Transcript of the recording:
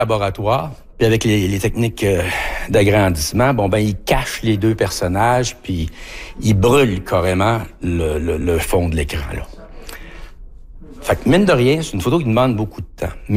laboratoire. Puis avec les techniques d'agrandissement, il cache les deux personnages, puis il brûle carrément le fond de l'écran, là. Fait que, mine de rien, c'est une photo qui demande beaucoup de temps.